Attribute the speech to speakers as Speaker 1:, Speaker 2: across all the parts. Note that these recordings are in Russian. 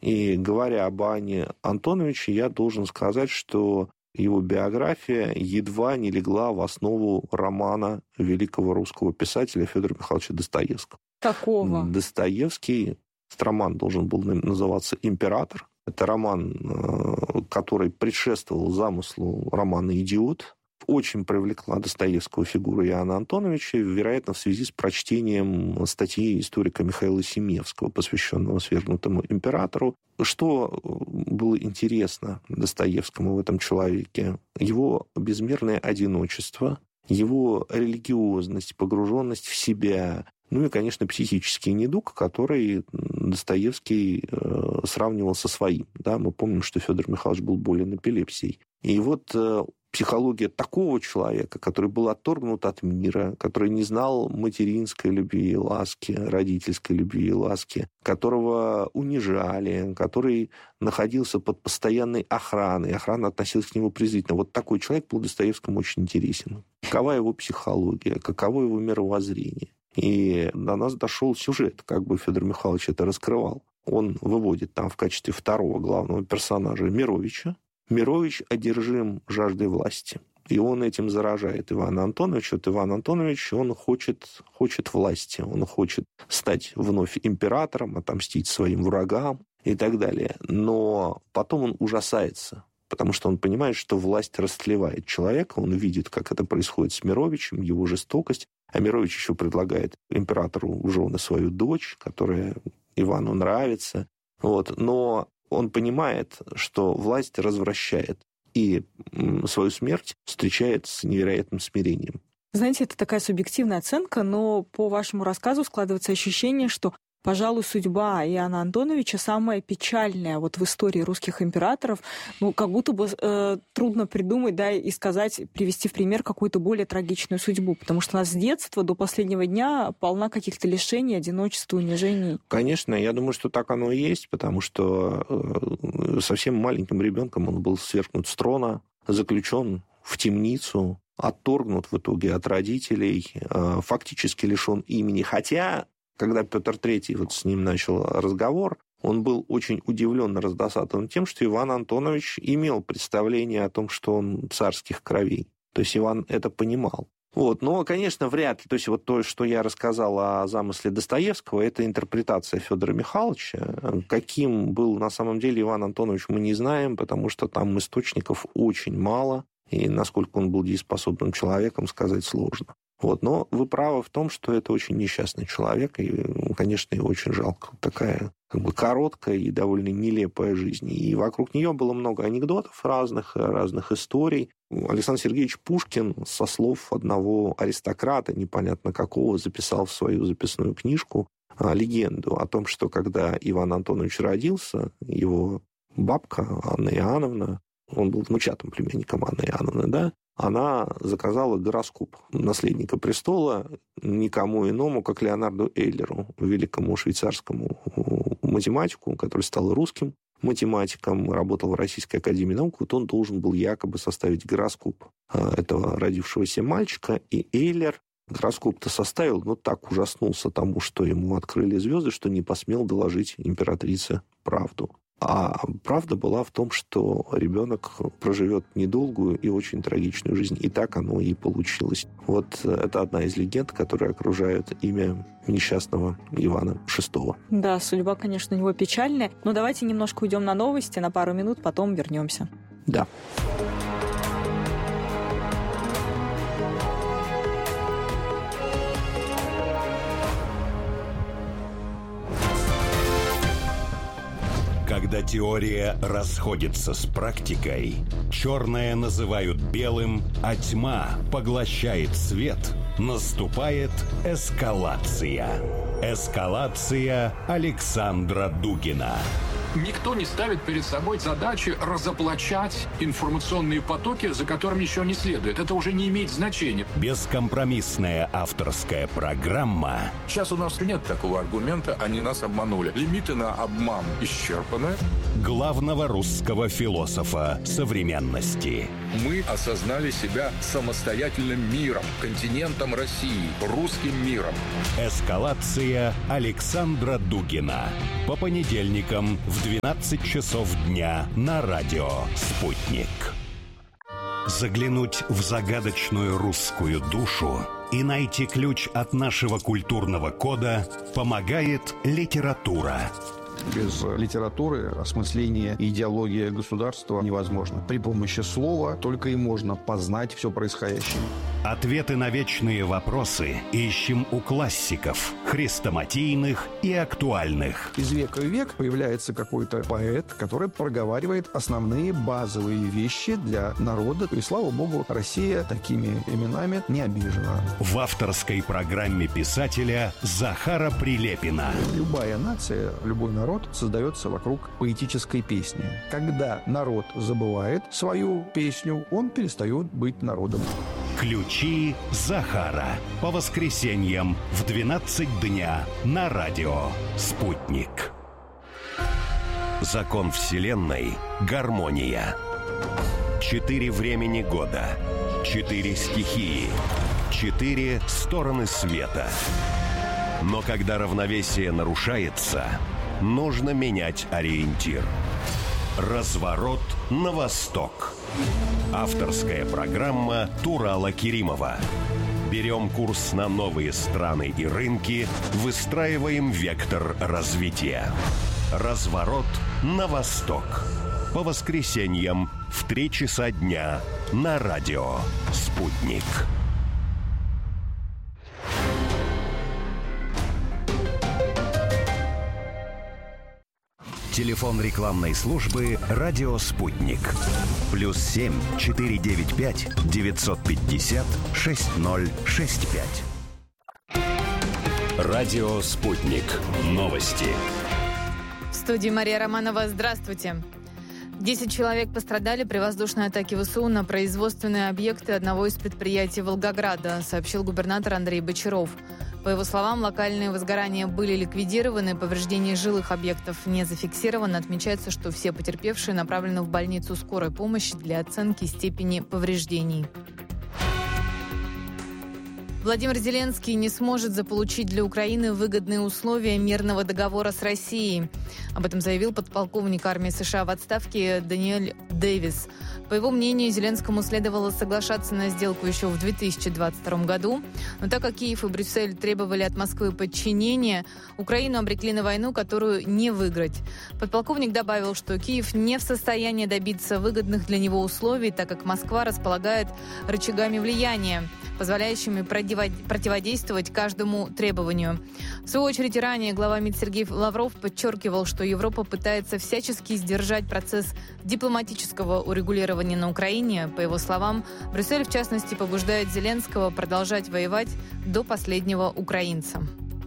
Speaker 1: И говоря об Иоанне Антоновиче, я должен сказать, что его биография едва не легла в основу романа великого русского писателя Федора Михайловича Достоевского.
Speaker 2: Какого?
Speaker 1: Достоевский, этот роман должен был называться «Император». Это роман, который предшествовал замыслу романа «Идиот». Очень привлекла Достоевского фигура Иоанна Антоновича, вероятно, в связи с прочтением статьи историка Михаила Семевского, посвященного свергнутому императору. Что было интересно Достоевскому в этом человеке? Его безмерное одиночество, его религиозность, погруженность в себя, ну и, конечно, психический недуг, который Достоевский сравнивал со своим. Да, мы помним, что Федор Михайлович был болен эпилепсией. И вот психология такого человека, который был отторгнут от мира, который не знал материнской любви и ласки, родительской любви и ласки, которого унижали, который находился под постоянной охраной, охрана относилась к нему презрительно. Вот такой человек был Достоевскому очень интересен. Какова его психология, каково его мировоззрение. И до нас дошел сюжет, как бы Федор Михайлович это раскрывал. Он выводит там в качестве второго главного персонажа Мировича. Мирович одержим жаждой власти. И он этим заражает Ивана Антоновича. Вот Иван Антонович, он хочет власти. Он хочет стать вновь императором, отомстить своим врагам и так далее. Но потом он ужасается, потому что он понимает, что власть растлевает человека. Он видит, как это происходит с Мировичем, его жестокость. А Мирович еще предлагает императору в жены свою дочь, которая Ивану нравится. Вот. Но он понимает, что власть развращает, и свою смерть встречает с невероятным смирением.
Speaker 2: Знаете, это такая субъективная оценка, но по вашему рассказу складывается ощущение, что, пожалуй, судьба Иоанна Антоновича самая печальная вот в истории русских императоров. Ну, как будто бы трудно придумать, да, и сказать, привести в пример какую-то более трагичную судьбу, потому что у нас с детства до последнего дня полна каких-то лишений, одиночества, унижений.
Speaker 1: Конечно, я думаю, что так оно и есть, потому что совсем маленьким ребенком он был свергнут с трона, заключен в темницу, отторгнут в итоге от родителей, фактически лишен имени, хотя когда Петр III вот с ним начал разговор, он был очень удивлен и раздосадован тем, что Иван Антонович имел представление о том, что он царских кровей. То есть Иван это понимал. Вот. Но, конечно, вряд ли. То есть вот то, что я рассказал о замысле Достоевского, это интерпретация Федора Михайловича. Каким был на самом деле Иван Антонович, мы не знаем, потому что там источников очень мало, и насколько он был дееспособным человеком, сказать сложно. Вот. Но вы правы в том, что это очень несчастный человек, и, конечно, его очень жалко. Такая как бы короткая и довольно нелепая жизнь. И вокруг нее было много анекдотов разных историй. Александр Сергеевич Пушкин со слов одного аристократа, непонятно какого, записал в свою записную книжку легенду о том, что когда Иван Антонович родился, его бабка Анна Иоанновна, он был внучатым племянником Анны Иоанновны, да, она заказала гороскоп наследника престола никому иному, как Леонарду Эйлеру, великому швейцарскому математику, который стал русским математиком, работал в Российской академии наук. Вот он должен был якобы составить гороскоп этого родившегося мальчика, и Эйлер гороскоп-то составил, но так ужаснулся тому, что ему открыли звезды, что не посмел доложить императрице правду. А правда была в том, что ребенок проживет недолгую и очень трагичную жизнь. И так оно и получилось. Вот это одна из легенд, которые окружают имя несчастного Ивана VI.
Speaker 2: Да, судьба, конечно, у него печальная. Но давайте немножко уйдем на новости, на пару минут, потом вернемся.
Speaker 1: Да.
Speaker 3: Когда теория расходится с практикой, черное называют белым, а тьма поглощает свет, наступает эскалация. Эскалация Александра Дугина.
Speaker 4: Никто не ставит перед собой задачи разоблачать информационные потоки, за которыми еще не следует. Это уже не имеет значения.
Speaker 3: Бескомпромиссная авторская программа.
Speaker 5: Сейчас у нас нет такого аргумента, они нас обманули. Лимиты на обман исчерпаны.
Speaker 3: Главного русского философа современности.
Speaker 5: Мы осознали себя самостоятельным миром, континентом России, русским миром.
Speaker 3: Эскалация Александра Дугина. По понедельникам в в 12 часов дня на радио «Спутник». Заглянуть в загадочную русскую душу и найти ключ от нашего культурного кода помогает литература.
Speaker 6: Без литературы осмысление и идеология государства невозможно. При помощи слова только и можно познать все происходящее.
Speaker 3: Ответы на вечные вопросы ищем у классиков, хрестоматийных и актуальных.
Speaker 6: Из века в век появляется какой-то поэт, который проговаривает основные базовые вещи для народа. И, слава богу, Россия такими именами не обижена.
Speaker 3: В авторской программе писателя Захара Прилепина.
Speaker 6: Любая нация, любой народ создается вокруг поэтической песни. Когда народ забывает свою песню, он перестает быть народом.
Speaker 3: Ключи Захара. По воскресеньям в 12 дня на радио «Спутник». Закон Вселенной – гармония. 4 времени года, 4 стихии, 4 стороны света. Но когда равновесие нарушается, нужно менять ориентир. Разворот на восток. Авторская программа Турала Керимова. Берем курс на новые страны и рынки, выстраиваем вектор развития. Разворот на восток. По воскресеньям в 3 часа дня на радио «Спутник». Телефон рекламной службы «Радио Спутник». +7 495 950 6065. Радио Спутник. Новости.
Speaker 7: В студии Мария Романова. Здравствуйте. 10 человек пострадали при воздушной атаке ВСУ на производственные объекты одного из предприятий Волгограда, сообщил губернатор Андрей Бочаров. По его словам, локальные возгорания были ликвидированы, повреждений жилых объектов не зафиксировано. Отмечается, что все потерпевшие направлены в больницу скорой помощи для оценки степени повреждений. Владимир Зеленский не сможет заполучить для Украины выгодные условия мирного договора с Россией. Об этом заявил подполковник армии США в отставке Даниэль Дэвис. По его мнению, Зеленскому следовало соглашаться на сделку еще в 2022 году. Но так как Киев и Брюссель требовали от Москвы подчинения, Украину обрекли на войну, которую не выиграть. Подполковник добавил, что Киев не в состоянии добиться выгодных для него условий, так как Москва располагает рычагами влияния, позволяющими противодействовать каждому требованию. В свою очередь, ранее глава МИД Сергей Лавров подчеркивал, что Европа пытается всячески сдержать процесс дипломатического урегулирования на Украине. По его словам, Брюссель, в частности, побуждает Зеленского продолжать воевать до последнего украинца.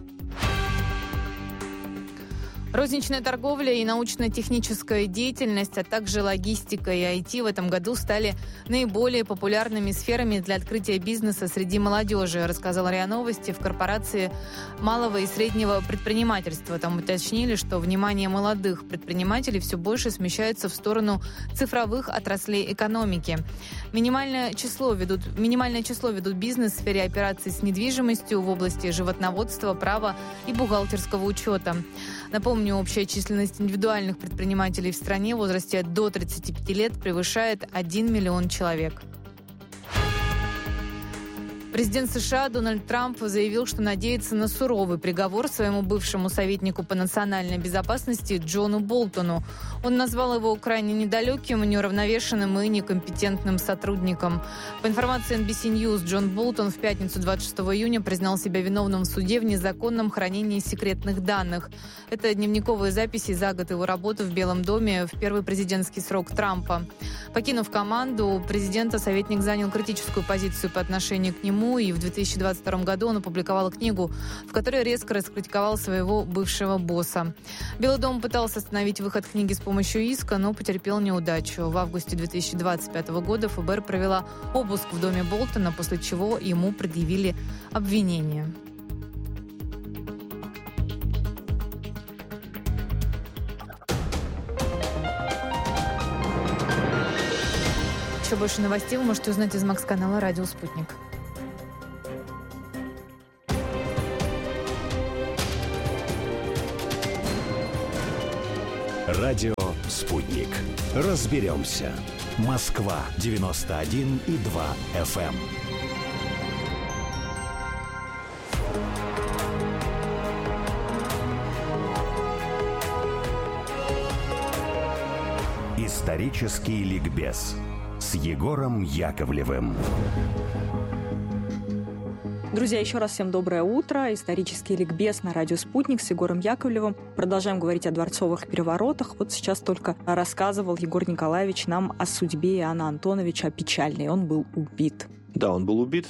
Speaker 7: Розничная торговля и научно-техническая деятельность, а также логистика и IT в этом году стали наиболее популярными сферами для открытия бизнеса среди молодежи, рассказал РИА Новости в корпорации малого и среднего предпринимательства. Там уточнили, что внимание молодых предпринимателей все больше смещается в сторону цифровых отраслей экономики. Минимальное число ведут бизнес в сфере операций с недвижимостью в области животноводства, права и бухгалтерского учета. Напомню, общая численность индивидуальных предпринимателей в стране в возрасте до 35 лет превышает 1 миллион человек. Президент США Дональд Трамп заявил, что надеется на суровый приговор своему бывшему советнику по национальной безопасности Джону Болтону. Он назвал его крайне недалеким, неуравновешенным и некомпетентным сотрудником. По информации NBC News, Джон Болтон в пятницу 26 июня признал себя виновным в суде в незаконном хранении секретных данных. Это дневниковые записи за год его работы в Белом доме в первый президентский срок Трампа. Покинув команду президента, советник занял критическую позицию по отношению к нему, и в 2022 году он опубликовал книгу, в которой резко раскритиковал своего бывшего босса. Белый дом пытался остановить выход книги с помощью иска, но потерпел неудачу. В августе 2025 года ФБР провела обыск в доме Болтона, после чего ему предъявили обвинение. Еще больше новостей вы можете узнать из Макс-канала «Радио Спутник».
Speaker 3: Радио «Спутник». Разберемся. Москва, 91,2 FM. Исторический ликбез с Егором Яковлевым.
Speaker 2: Друзья, еще раз всем доброе утро. Исторический ликбез на радио «Спутник» с Егором Яковлевым. Продолжаем говорить о дворцовых переворотах. Вот сейчас только рассказывал Егор Николаевич нам о судьбе Иоанна Антоновича печальной. Он был убит.
Speaker 1: Да, он был убит в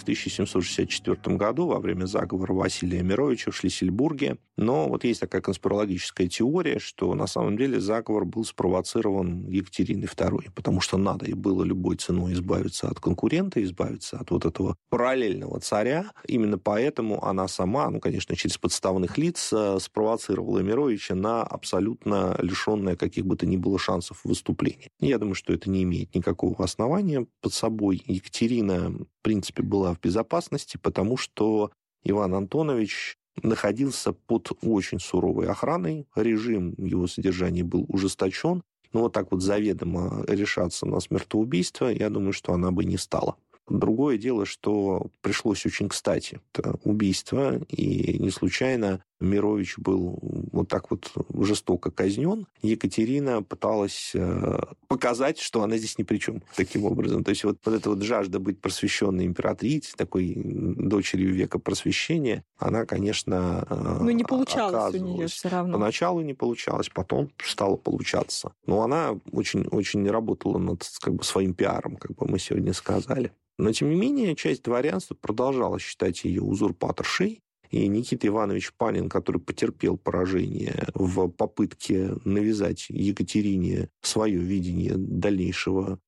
Speaker 1: 1764 году во время заговора Василия Мировича в Шлиссельбурге. Но вот есть такая конспирологическая теория, что на самом деле заговор был спровоцирован Екатериной II, потому что надо и было любой ценой избавиться от конкурента, избавиться от вот этого параллельного царя. Именно поэтому она сама, конечно, через подставных лиц спровоцировала Мировича на абсолютно лишенное каких бы то ни было шансов выступления. Я думаю, что это не имеет никакого основания под собой. Екатерина, в принципе, была в безопасности, потому что Иван Антонович находился под очень суровой охраной, режим его содержания был ужесточен, но вот так вот заведомо решаться на смертоубийство, я думаю, что она бы не стала. Другое дело, что пришлось очень кстати это убийство, и не случайно Мирович был вот так вот жестоко казнен. Екатерина пыталась показать, что она здесь ни при чем таким образом. То есть вот эта вот жажда быть просвещенной императрицей, такой дочерью века просвещения, она, конечно,
Speaker 2: не получалось у нее все равно.
Speaker 1: Поначалу не получалось, потом стало получаться. Но она очень работала над своим пиаром, как бы мы сегодня сказали. Но, тем не менее, часть дворянства продолжала считать ее узурпаторшей, и Никита Иванович Панин, который потерпел поражение в попытке навязать Екатерине свое видение дальнейшего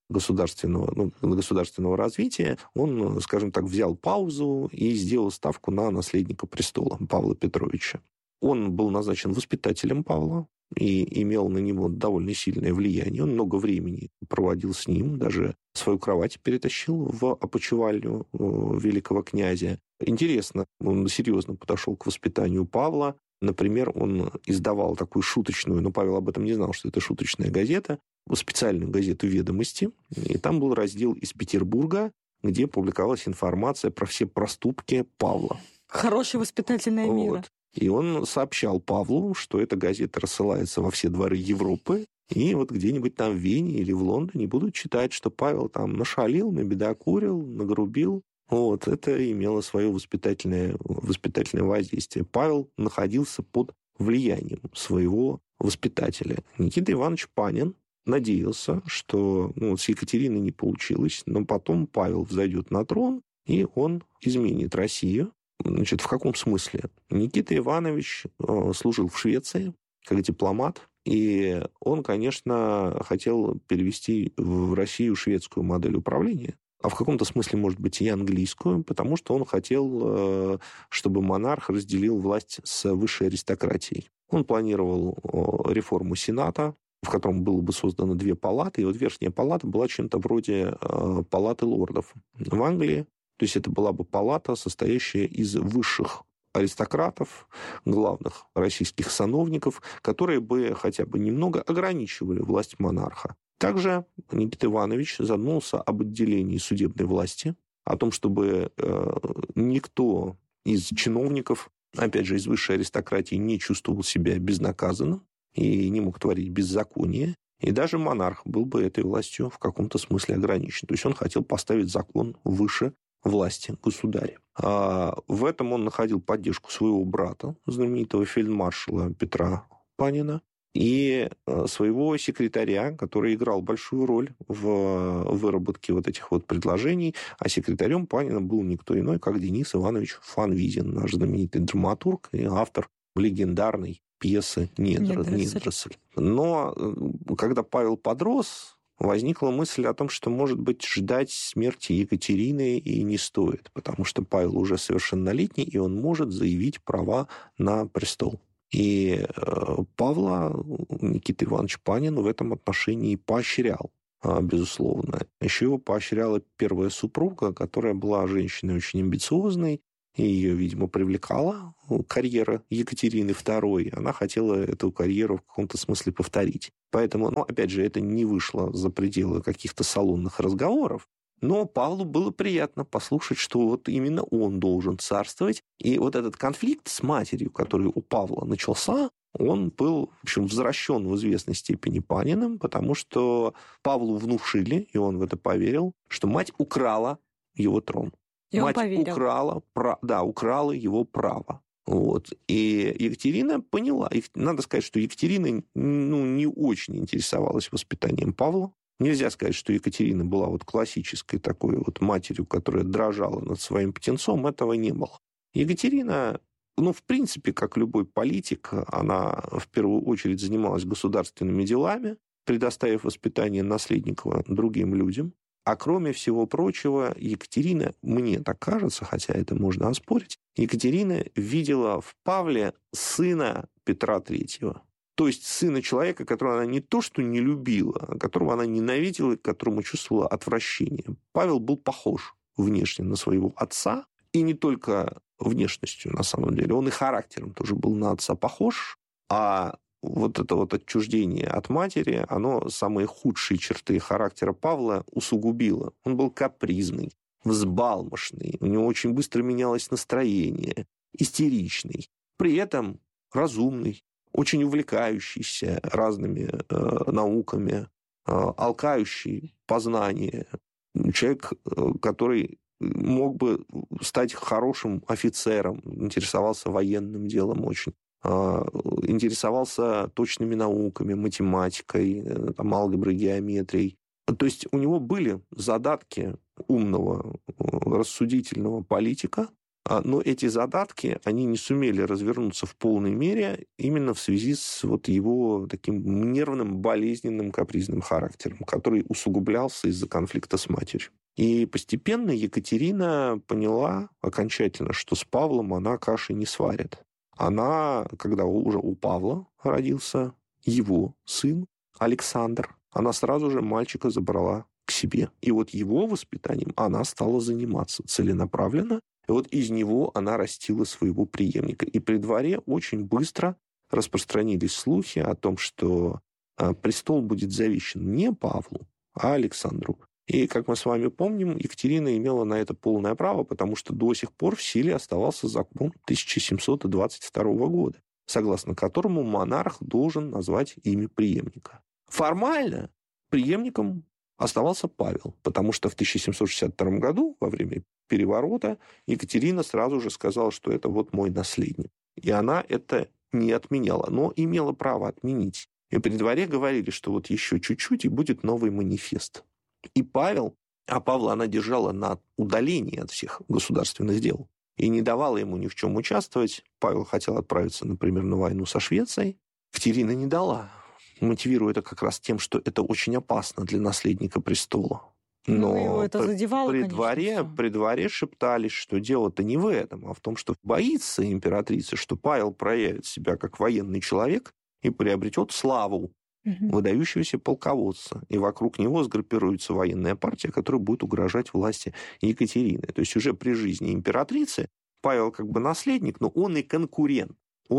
Speaker 1: государственного развития, он, скажем так, взял паузу и сделал ставку на наследника престола Павла Петровича. Он был назначен воспитателем Павла и имел на него довольно сильное влияние. Он много времени проводил с ним, даже свою кровать перетащил в опочивальню великого князя. Интересно, он серьезно подошел к воспитанию Павла. Например, он издавал такую шуточную, но Павел об этом не знал, что это шуточная газета, специальную газету «Ведомости». И там был раздел из Петербурга, где публиковалась информация про все проступки Павла.
Speaker 2: Хорошая воспитательная мера.
Speaker 1: И он сообщал Павлу, что эта газета рассылается во все дворы Европы, и вот где-нибудь там в Вене или в Лондоне будут читать, что Павел там нашалил, набедокурил, нагрубил. Вот, это имело свое воспитательное воздействие. Павел находился под влиянием своего воспитателя. Никита Иванович Панин надеялся, что с Екатериной не получилось, но потом Павел взойдет на трон, и он изменит Россию. В каком смысле? Никита Иванович служил в Швеции как дипломат, и он, конечно, хотел перевести в Россию шведскую модель управления, а в каком-то смысле, может быть, и английскую, потому что он хотел, чтобы монарх разделил власть с высшей аристократией. Он планировал реформу Сената, в котором было бы создано 2 палаты, и вот верхняя палата была чем-то вроде палаты лордов в Англии. То есть это была бы палата, состоящая из высших аристократов, главных российских сановников, которые бы хотя бы немного ограничивали власть монарха. Также Никита Иванович задумался об отделении судебной власти, о том, чтобы никто из чиновников, опять же, из высшей аристократии, не чувствовал себя безнаказанным и не мог творить беззаконие. И даже монарх был бы этой властью в каком-то смысле ограничен. То есть он хотел поставить закон выше власти государя. В этом он находил поддержку своего брата, знаменитого фельдмаршала Петра Панина, и своего секретаря, который играл большую роль в выработке вот этих вот предложений. А секретарем Панина был никто иной, как Денис Иванович Фанвизин, наш знаменитый драматург и автор легендарной пьесы «Недоросль». Но когда Павел подрос, возникла мысль о том, что, может быть, ждать смерти Екатерины и не стоит, потому что Павел уже совершеннолетний, и он может заявить права на престол. И Павла Никита Иванович Панин в этом отношении поощрял, безусловно. Еще его поощряла первая супруга, которая была женщиной очень амбициозной, и ее, видимо, привлекала карьера Екатерины II. Она хотела эту карьеру в каком-то смысле повторить. Поэтому, опять же, это не вышло за пределы каких-то салонных разговоров. Но Павлу было приятно послушать, что вот именно он должен царствовать. И вот этот конфликт с матерью, который у Павла начался, он был, в общем, возвращен в известной степени Паниным, потому что Павлу внушили, и он в это поверил, что мать украла его трон.
Speaker 2: И
Speaker 1: мать
Speaker 2: он поверил.
Speaker 1: украла его право. Вот. И Екатерина поняла. Надо сказать, что Екатерина не очень интересовалась воспитанием Павла. Нельзя сказать, что Екатерина была вот классической такой вот матерью, которая дрожала над своим птенцом. Этого не было. Екатерина, в принципе, как любой политик, она в первую очередь занималась государственными делами, предоставив воспитание наследника другим людям. А кроме всего прочего, Екатерина, мне так кажется, хотя это можно оспорить, Екатерина видела в Павле сына Петра III. То есть сына человека, которого она не то что не любила, а которого она ненавидела и к которому чувствовала отвращение. Павел был похож внешне на своего отца, и не только внешностью, на самом деле. Он и характером тоже был на отца похож, а вот это вот отчуждение от матери, оно самые худшие черты характера Павла усугубило. Он был капризный, взбалмошный, у него очень быстро менялось настроение, истеричный, при этом разумный, очень увлекающийся разными науками, алкающий познание. Человек, который мог бы стать хорошим офицером, интересовался военным делом очень, интересовался точными науками, математикой, алгеброй, геометрией. То есть у него были задатки умного, рассудительного политика, но эти задатки, они не сумели развернуться в полной мере именно в связи с вот его таким нервным, болезненным, капризным характером, который усугублялся из-за конфликта с матерью. И постепенно Екатерина поняла окончательно, что с Павлом она каши не сварит. Она, когда уже у Павла родился его сын Александр, она сразу же мальчика забрала к себе. И вот его воспитанием она стала заниматься целенаправленно. И вот из него она растила своего преемника. И при дворе очень быстро распространились слухи о том, что престол будет завещен не Павлу, а Александру. И, как мы с вами помним, Екатерина имела на это полное право, потому что до сих пор в силе оставался закон 1722 года, согласно которому монарх должен назвать имя преемника. Формально преемником оставался Павел, потому что в 1762 году, во время переворота, Екатерина сразу же сказала, что это вот мой наследник. И она это не отменяла, но имела право отменить. И при дворе говорили, что вот еще чуть-чуть, и будет новый манифест. И Павла она держала на удалении от всех государственных дел и не давала ему ни в чем участвовать. Павел хотел отправиться, например, на войну со Швецией. Екатерина не дала, мотивируя это как раз тем, что это очень опасно для наследника престола. Но
Speaker 2: его это задевало,
Speaker 1: при дворе шептались, что дело-то не в этом, а в том, что боится императрица, что Павел проявит себя как военный человек и приобретет славу выдающегося полководца. И вокруг него сгруппируется военная партия, которая будет угрожать власти Екатерины. То есть уже при жизни императрицы Павел как бы наследник, но он и конкурент.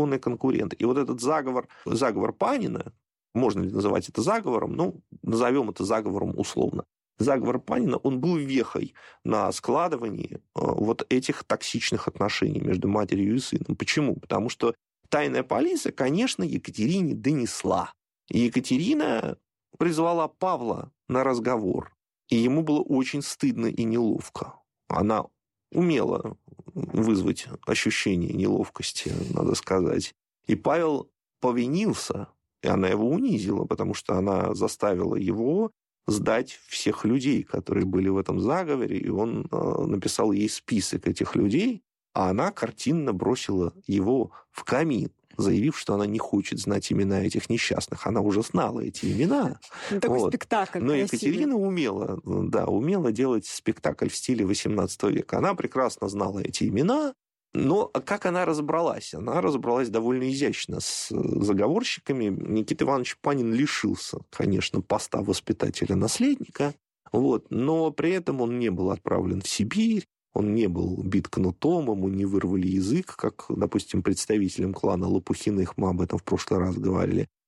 Speaker 1: И вот этот заговор Панина, можно ли называть это заговором? Назовем это заговором условно. Заговор Панина, он был вехой на складывании вот этих токсичных отношений между матерью и сыном. Почему? Потому что тайная полиция, конечно, Екатерине донесла. И Екатерина призвала Павла на разговор. И ему было очень стыдно и неловко. Она умела вызвать ощущение неловкости, надо сказать. И Павел повинился, и она его унизила, потому что она заставила его сдать всех людей, которые были в этом заговоре, и он написал ей список этих людей, а она картинно бросила его в камин, заявив, что она не хочет знать имена этих несчастных. Она уже знала эти имена.
Speaker 2: Такой спектакль.
Speaker 1: Но Екатерина умела делать спектакль в стиле XVIII века. Она прекрасно знала эти имена, но как она разобралась? Она разобралась довольно изящно с заговорщиками. Никита Иванович Панин лишился, конечно, поста воспитателя-наследника, но при этом он не был отправлен в Сибирь, он не был бит кнутом, ему не вырвали язык, как, допустим, представителям клана Лопухиных, мы об этом в прошлый раз говорили.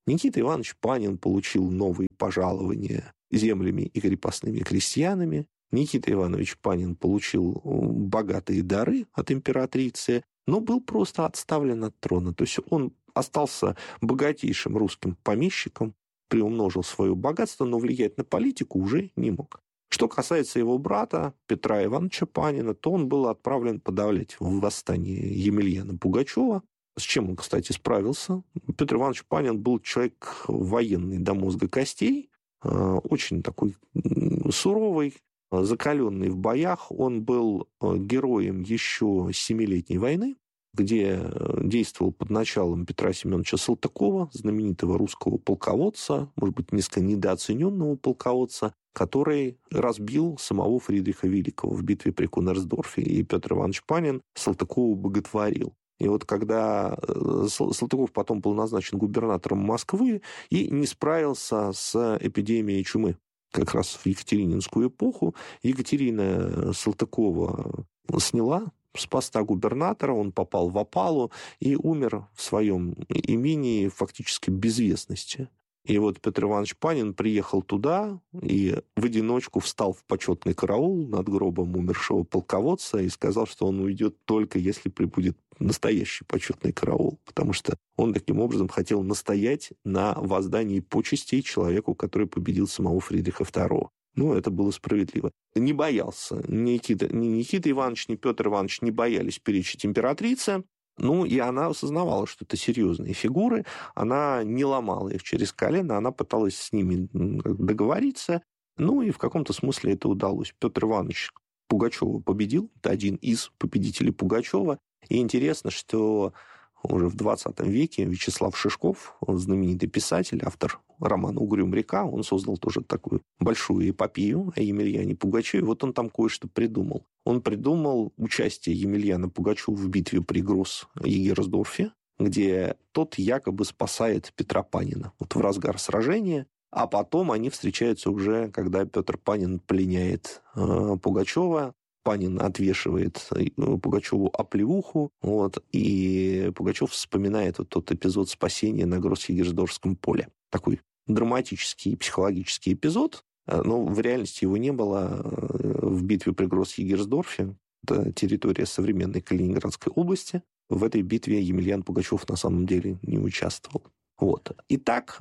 Speaker 1: Никита Иванович Панин получил новые пожалования землями и крепостными крестьянами. Никита Иванович Панин получил богатые дары от императрицы, но был просто отставлен от трона. То есть он остался богатейшим русским помещиком, приумножил свое богатство, но влиять на политику уже не мог. Что касается его брата Петра Ивановича Панина, то он был отправлен подавлять восстание Емельяна Пугачева, с чем он, кстати, справился. Петр Иванович Панин был человек военный до мозга костей, очень такой суровый, закаленный в боях. Он был героем еще Семилетней войны, где действовал под началом Петра Семеновича Салтыкова, знаменитого русского полководца, может быть, несколько недооцененного полководца, который разбил самого Фридриха Великого в битве при Кунерсдорфе. И Петр Иванович Панин Салтыкова боготворил. И вот когда Салтыков потом был назначен губернатором Москвы и не справился с эпидемией чумы, как раз в Екатерининскую эпоху, Екатерина Салтыкова сняла с поста губернатора, он попал в опалу и умер в своем имении фактически без вестности. И вот Петр Иванович Панин приехал туда и в одиночку встал в почетный караул над гробом умершего полководца и сказал, что он уйдет только если прибудет настоящий почетный караул, потому что он таким образом хотел настоять на воздании почестей человеку, который победил самого Фридриха II. Ну, это было справедливо. Не боялся ни Никита Иванович, ни Петр Иванович не боялись перечить императрице. Ну, и она осознавала, что это серьезные фигуры, она не ломала их через колено, она пыталась с ними договориться, ну, и в каком-то смысле это удалось. Петр Иванович Пугачева победил, это один из победителей Пугачева, и интересно, что уже в 20 веке Вячеслав Шишков, он знаменитый писатель, автор романа «Угрюм река», он создал тоже такую большую эпопею о Емельяне Пугачеве. Вот он там кое-что придумал. Он придумал участие Емельяна Пугачева в битве при Гросс-Егерсдорфе, где тот якобы спасает Петра Панина вот в разгар сражения, а потом они встречаются уже, когда Петр Панин пленяет Пугачева. Панин отвешивает Пугачеву оплеуху, вот, и Пугачев вспоминает вот тот эпизод спасения на Гросс-Егерсдорфском поле. Такой драматический, психологический эпизод, но в реальности его не было в битве при Гросс-Егерсдорфе. Это территория современной Калининградской области. В этой битве Емельян Пугачев на самом деле не участвовал. Вот. Итак,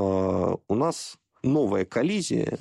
Speaker 1: у нас новая коллизия,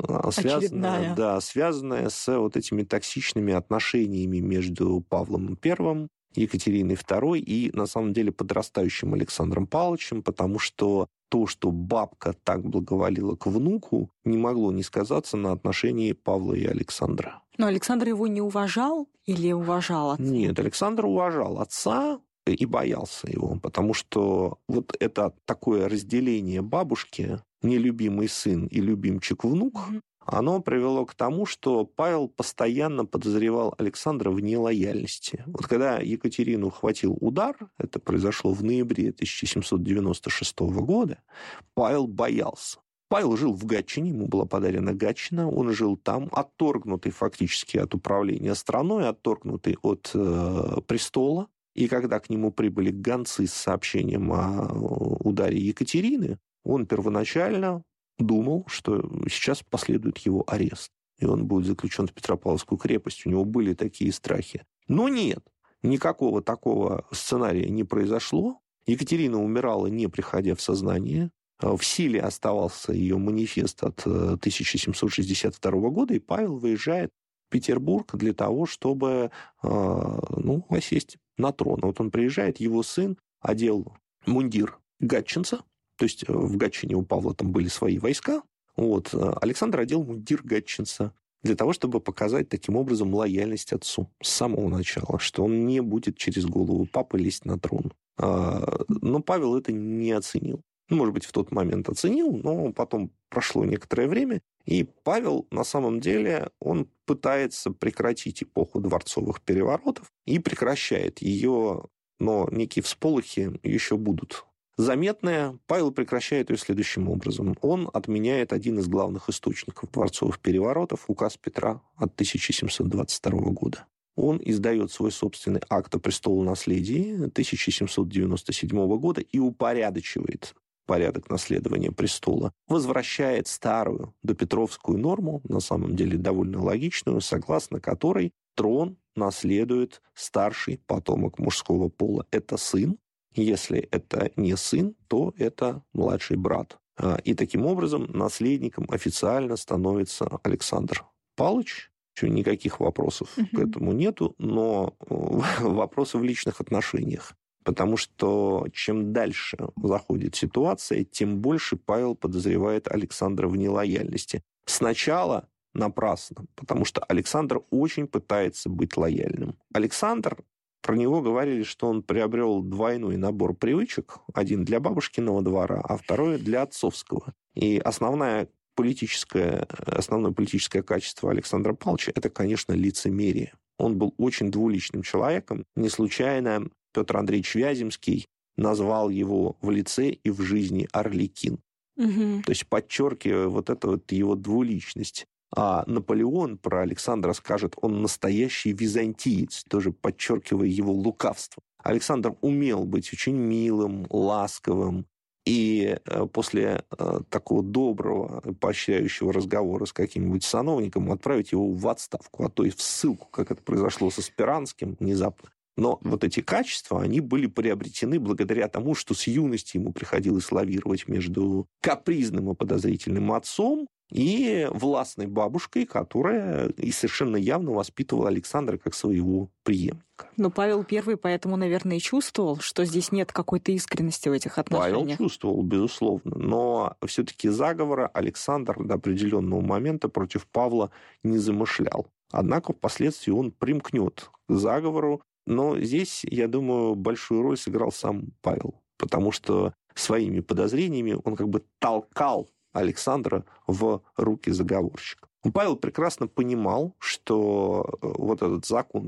Speaker 1: связанная с вот этими токсичными отношениями между Павлом I, Екатериной II и, на самом деле, подрастающим Александром Павловичем, потому что то, что бабка так благоволила к внуку, не могло не сказаться на отношении Павла и Александра.
Speaker 2: Но Александр его не уважал или уважал отца?
Speaker 1: Нет, Александр уважал отца и боялся его, потому что вот это такое разделение бабушки, нелюбимый сын и любимчик внук, оно привело к тому, что Павел постоянно подозревал Александра в нелояльности. Вот когда Екатерину хватил удар, это произошло в ноябре 1796 года, Павел боялся. Павел жил в Гатчине, ему была подарена Гатчина, он жил там, отторгнутый фактически от управления страной, отторгнутый от престола. И когда к нему прибыли гонцы с сообщением о ударе Екатерины, он первоначально думал, что сейчас последует его арест, и он будет заключен в Петропавловскую крепость. У него были такие страхи. Но нет, никакого такого сценария не произошло. Екатерина умирала, не приходя в сознание. В силе оставался ее манифест от 1762 года, и Павел выезжает в Петербург для того, чтобы осесть на трон. Вот он приезжает, его сын одел мундир гатчинца, то есть в Гатчине у Павла там были свои войска. Вот. Александр одел мундир гатчинца для того, чтобы показать таким образом лояльность отцу с самого начала, что он не будет через голову папы лезть на трон. Но Павел это не оценил. Может быть, в тот момент оценил, но потом прошло некоторое время, и Павел, на самом деле, он пытается прекратить эпоху дворцовых переворотов и прекращает ее, но некие всполохи еще будут заметные. Павел прекращает ее следующим образом. Он отменяет один из главных источников дворцовых переворотов, указ Петра от 1722 года. Он издает свой собственный акт о престолонаследии 1797 года и упорядочивает порядок наследования престола, возвращает старую допетровскую норму, на самом деле довольно логичную, согласно которой трон наследует старший потомок мужского пола. Это сын. Если это не сын, то это младший брат. И таким образом наследником официально становится Александр Павлович. Никаких вопросов к этому нету, но вопросы в личных отношениях. Потому что чем дальше заходит ситуация, тем больше Павел подозревает Александра в нелояльности. Сначала напрасно, потому что Александр очень пытается быть лояльным. Александр, про него говорили, что он приобрел двойной набор привычек. Один для бабушкиного двора, а второй для отцовского. И основное политическое качество Александра Павловича – это, конечно, лицемерие. Он был очень двуличным человеком. Не случайно Петр Андреевич Вяземский назвал его в лице и в жизни Арлекин. То есть подчеркивая вот эту вот его двуличность. А Наполеон про Александра скажет, он настоящий византиец, тоже подчеркивая его лукавство. Александр умел быть очень милым, ласковым. И после такого доброго, поощряющего разговора с каким-нибудь сановником отправить его в отставку, а то и в ссылку, как это произошло со Спиранским внезапно. Но вот эти качества, они были приобретены благодаря тому, что с юности ему приходилось лавировать между капризным и подозрительным отцом и властной бабушкой, которая и совершенно явно воспитывала Александра как своего преемника.
Speaker 2: Но Павел I поэтому, наверное, и чувствовал, что здесь нет какой-то искренности в этих отношениях.
Speaker 1: Павел чувствовал, безусловно. Но все-таки заговора Александр до определенного момента против Павла не замышлял. Однако впоследствии он примкнет к заговору. Но здесь, я думаю, большую роль сыграл сам Павел. Потому что своими подозрениями он как бы толкал Александра в руки заговорщика. Павел прекрасно понимал, что вот этот закон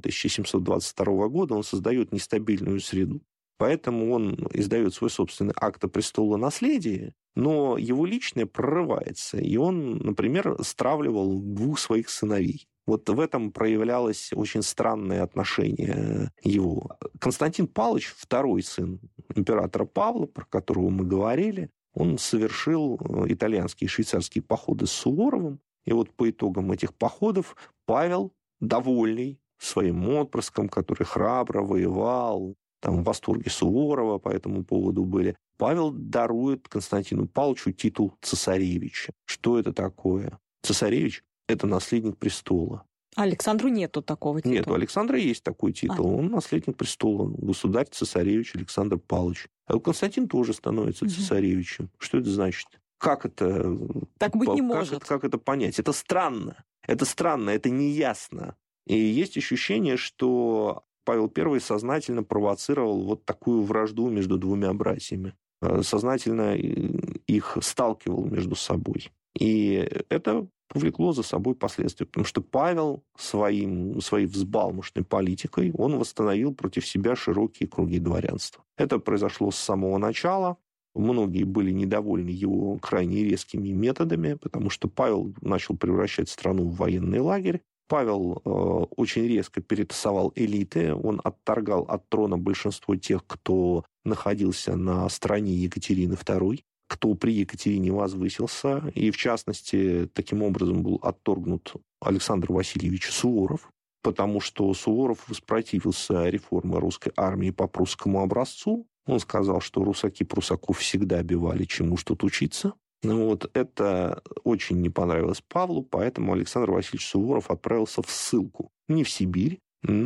Speaker 1: 1722 года, он создает нестабильную среду. Поэтому он издает свой собственный акт о престолонаследии, но его личное прорывается. И он, например, стравливал 2 своих сыновей. Вот в этом проявлялось очень странное отношение его. Константин Павлович, второй сын императора Павла, про которого мы говорили, он совершил итальянские и швейцарские походы с Суворовым. И вот по итогам этих походов Павел, довольный своим отпрыском, который храбро воевал, там в восторге Суворова по этому поводу были, Павел дарует Константину Павловичу титул цесаревича. Что это такое? Цесаревич – это наследник престола.
Speaker 2: Александру нету такого титула?
Speaker 1: Нет, у Александра есть такой титул. Он наследник престола. Государь-цесаревич Александр Павлович. А Константин тоже становится цесаревичем. Что это значит? Как это...
Speaker 2: Так быть не может.
Speaker 1: Как это понять? Это странно. Это неясно. И есть ощущение, что Павел I сознательно провоцировал вот такую вражду между 2 братьями. Сознательно их сталкивал между собой. И это повлекло за собой последствия, потому что Павел своей взбалмошной политикой, он восстановил против себя широкие круги дворянства. Это произошло с самого начала. Многие были недовольны его крайне резкими методами, потому что Павел начал превращать страну в военный лагерь. Павел очень резко перетасовал элиты, он отторгал от трона большинство тех, кто находился на стороне Екатерины II, кто при Екатерине возвысился, и, в частности, таким образом был отторгнут Александр Васильевич Суворов, потому что Суворов воспротивился реформе русской армии по прусскому образцу. Он сказал, что русаки прусаков всегда бивали, чему ж тут учиться. Вот это очень не понравилось Павлу, поэтому Александр Васильевич Суворов отправился в ссылку. Не в Сибирь,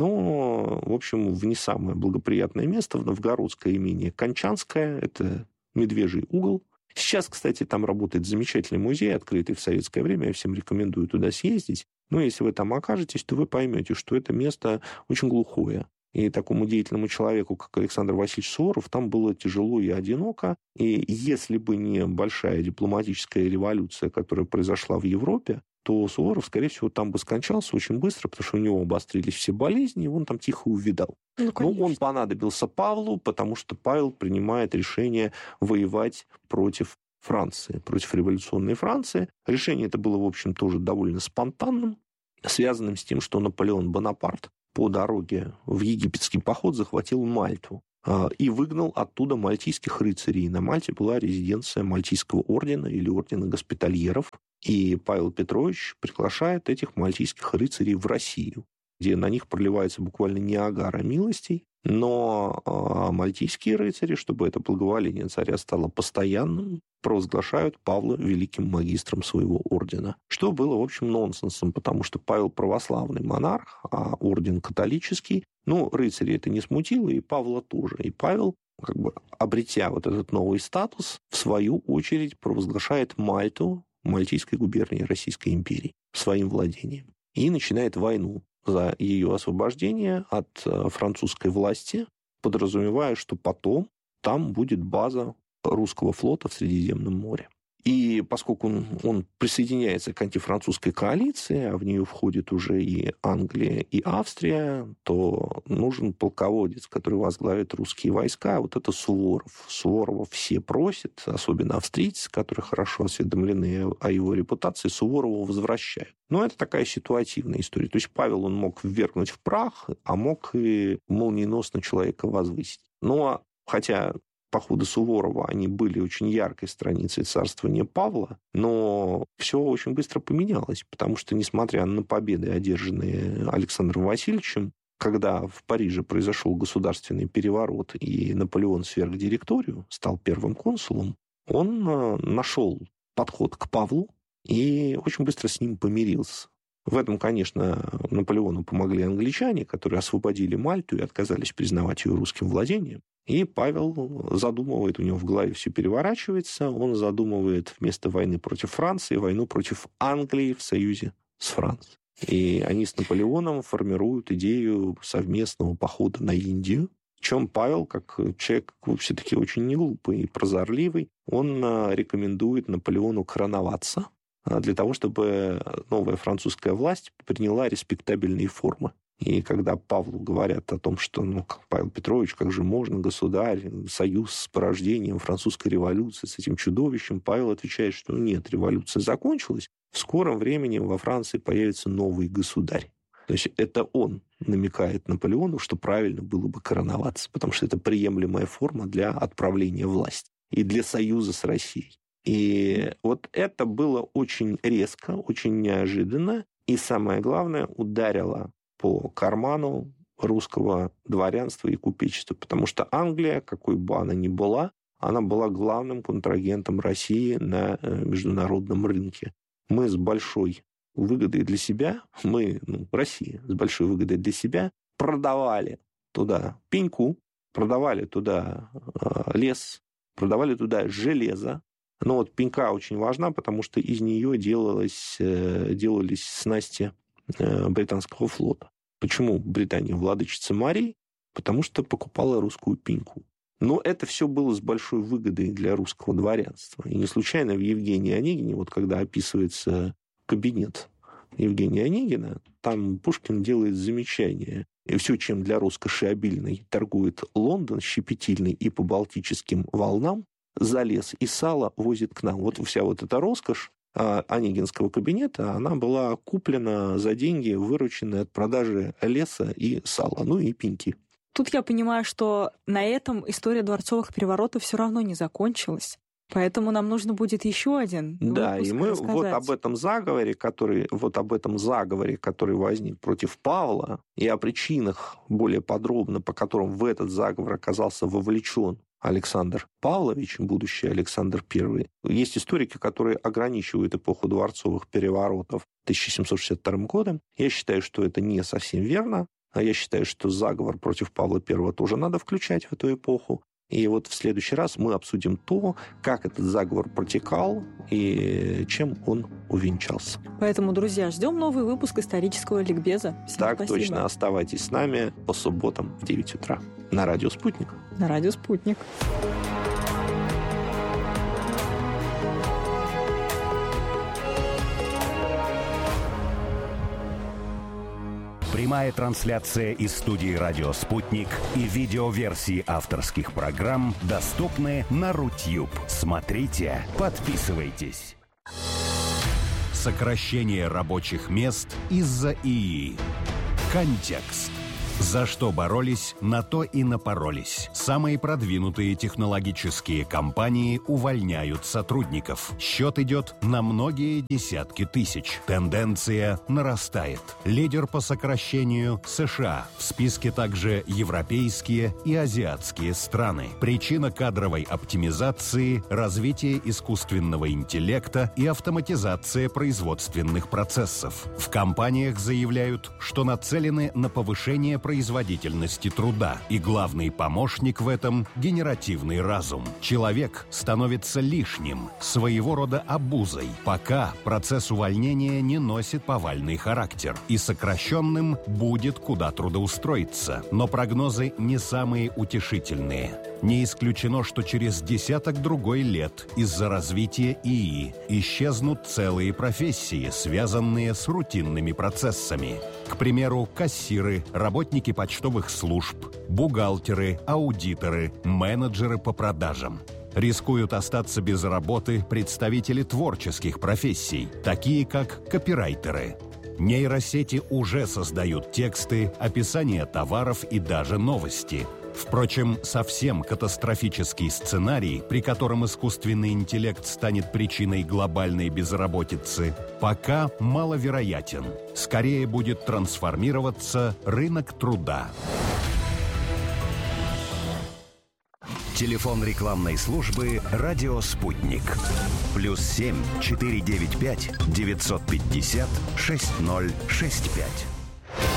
Speaker 1: но, в общем, в не самое благоприятное место, в новгородское имение Кончанское, это Медвежий угол. Сейчас, кстати, там работает замечательный музей, открытый в советское время, я всем рекомендую туда съездить. Но если вы там окажетесь, то вы поймете, что это место очень глухое. И такому деятельному человеку, как Александр Васильевич Суворов, там было тяжело и одиноко. И если бы не большая дипломатическая революция, которая произошла в Европе, то Суворов, скорее всего, там бы скончался очень быстро, потому что у него обострились все болезни, и он там тихо увядал. Но он понадобился Павлу, потому что Павел принимает решение воевать против Франции, против революционной Франции. Решение это было, в общем, тоже довольно спонтанным, связанным с тем, что Наполеон Бонапарт по дороге в египетский поход захватил Мальту. и выгнал оттуда мальтийских рыцарей. На Мальте была резиденция Мальтийского ордена или ордена госпитальеров. И Павел Петрович приглашает этих мальтийских рыцарей в Россию, где на них проливается буквально Ниагара милостей. Но мальтийские рыцари, чтобы это благоволение царя стало постоянным, провозглашают Павла великим магистром своего ордена. Что было, в общем, нонсенсом, потому что Павел православный монарх, а орден католический. Рыцари это не смутило, и Павла тоже. И Павел, обретя вот этот новый статус, в свою очередь провозглашает Мальту, Мальтийской губернии Российской империи, своим владением. И начинает войну за ее освобождение от французской власти, подразумевая, что потом там будет база русского флота в Средиземном море. И поскольку он присоединяется к антифранцузской коалиции, а в нее входит уже и Англия, и Австрия, то нужен полководец, который возглавит русские войска. Вот это Суворов. Суворова все просят, особенно австрийцы, которые хорошо осведомлены о его репутации, Суворова возвращают. Но это такая ситуативная история. То есть Павел он мог ввергнуть в прах, а мог и молниеносно человека возвысить. Хотя походы Суворова, они были очень яркой страницей царствования Павла, но все очень быстро поменялось, потому что, несмотря на победы, одержанные Александром Васильевичем, когда в Париже произошел государственный переворот и Наполеон сверг директорию, стал первым консулом, он нашел подход к Павлу и очень быстро с ним помирился. В этом, конечно, Наполеону помогли англичане, которые освободили Мальту и отказались признавать ее русским владением. И Павел задумывает, у него в голове все переворачивается, он задумывает вместо войны против Франции войну против Англии в союзе с Францией. И они с Наполеоном формируют идею совместного похода на Индию. Причем Павел, как человек все-таки очень неглупый и прозорливый, он рекомендует Наполеону короноваться для того, чтобы новая французская власть приняла респектабельные формы. И когда Павлу говорят о том, что, Павел Петрович, как же можно, государь, союз с порождением французской революции, с этим чудовищем, Павел отвечает, что нет, революция закончилась, в скором времени во Франции появится новый государь. То есть это он намекает Наполеону, что правильно было бы короноваться, потому что это приемлемая форма для отправления власти и для союза с Россией. И вот это было очень резко, очень неожиданно, и самое главное, ударило по карману русского дворянства и купечества, потому что Англия, какой бы она ни была, она была главным контрагентом России на международном рынке. Мы с большой выгодой для себя, Россия с большой выгодой для себя продавали туда пеньку, продавали туда лес, продавали туда железо. Но пенька очень важна, потому что из нее делались снасти британского флота. Почему Британия владычица морей? Потому что покупала русскую пеньку. Но это все было с большой выгодой для русского дворянства. И не случайно в Евгении Онегине, когда описывается кабинет Евгения Онегина, там Пушкин делает замечание. И все, чем для роскоши обильной торгует Лондон щепетильный и по Балтическим волнам, за лес и сало возит к нам. Вся эта роскошь Онегинского кабинета, она была куплена за деньги, вырученные от продажи леса и сала, и пеньки.
Speaker 2: Тут я понимаю, что на этом история дворцовых переворотов все равно не закончилась. Поэтому нам нужно будет еще один
Speaker 1: Да, и мы
Speaker 2: рассказать.
Speaker 1: об этом заговоре, который возник против Павла, и о причинах более подробно, по которым в этот заговор оказался вовлечен Александр Павлович, будущий Александр I. Есть историки, которые ограничивают эпоху дворцовых переворотов 1762 годом. Я считаю, что это не совсем верно. Я считаю, что заговор против Павла I тоже надо включать в эту эпоху. И в следующий раз мы обсудим то, как этот заговор протекал и чем он увенчался.
Speaker 2: Поэтому, друзья, ждем новый выпуск исторического ликбеза. Всем
Speaker 1: так
Speaker 2: спасибо.
Speaker 1: Точно. Оставайтесь с нами по субботам в 9 утра на радио «Спутник».
Speaker 2: На радио «Спутник».
Speaker 3: Прямая трансляция из студии «Радио Спутник» и видеоверсии авторских программ доступны на Рутьюб. Смотрите, подписывайтесь. Сокращение рабочих мест из-за ИИ. Контекст. За что боролись, на то и напоролись. Самые продвинутые технологические компании увольняют сотрудников. Счет идет на многие десятки тысяч. Тенденция нарастает. Лидер по сокращению – США. В списке также европейские и азиатские страны. Причина кадровой оптимизации – развитие искусственного интеллекта и автоматизация производственных процессов. В компаниях заявляют, что нацелены на повышение производительности труда, и главный помощник в этом – генеративный разум. Человек становится лишним, своего рода обузой, пока процесс увольнения не носит повальный характер, и сокращенным будет куда трудоустроиться. Но прогнозы не самые утешительные. Не исключено, что через десяток-другой лет из-за развития ИИ исчезнут целые профессии, связанные с рутинными процессами. К примеру, кассиры, работники почтовых служб, бухгалтеры, аудиторы, менеджеры по продажам. Рискуют остаться без работы представители творческих профессий, такие как копирайтеры. Нейросети уже создают тексты, описания товаров и даже новости. Впрочем, совсем катастрофический сценарий, при котором искусственный интеллект станет причиной глобальной безработицы, пока маловероятен. Скорее будет трансформироваться рынок труда. Телефон рекламной службы «Радио Спутник». +7 495 950 6065.